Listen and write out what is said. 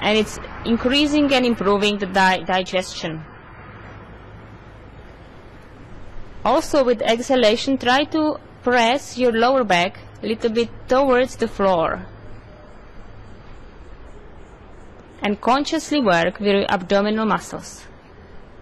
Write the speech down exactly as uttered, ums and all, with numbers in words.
and it's increasing and improving the di digestion. Also, with exhalation, try to press your lower back a little bit towards the floor and consciously work with your abdominal muscles.